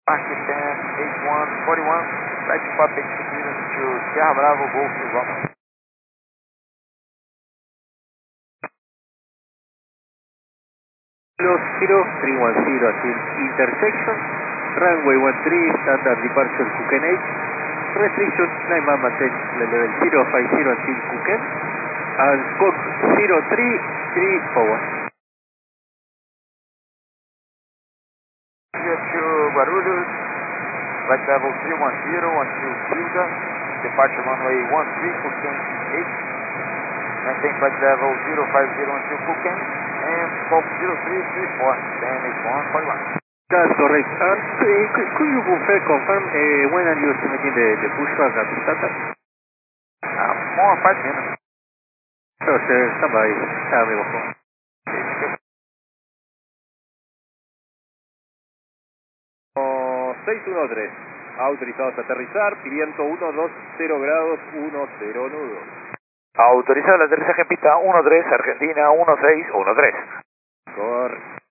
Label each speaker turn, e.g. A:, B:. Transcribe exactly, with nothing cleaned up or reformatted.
A: Pakistan eight one four one, right puppet clearance to Sierra Bravo, Golf Romeo.
B: zero three one zero until intersection, runway one three, standard departure Kuken eight, restriction nine man maintain level zero five zero until Kuken, and squawk zero three three forward.
A: Here to Guarulhos, right level three one zero until Tilda, departure runway one three, Kuken eight, maintain flight level zero five zero until Kuken, and squawk zero three three four, then eight one four one.
B: That's correct. And uh, could, could you confirm, confirm uh, when are you estimating the, the pushback at Tata?
A: Uh, more five minutes.
B: Sure, sir. Stand by. Ah, me bajó. seis uno tres. Autorizados a aterrizar. Viento uno dos cero grados, uno cero nudo.
A: Autorizado el aterrizaje en pista uno tres, Argentina uno seis uno tres.
B: Correcto.